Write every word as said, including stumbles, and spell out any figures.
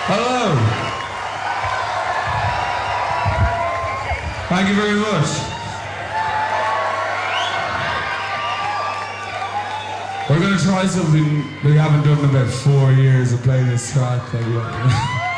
Hello. Thank you very much. We're going to try something we haven't done in about four years of playing this track. Like, yeah.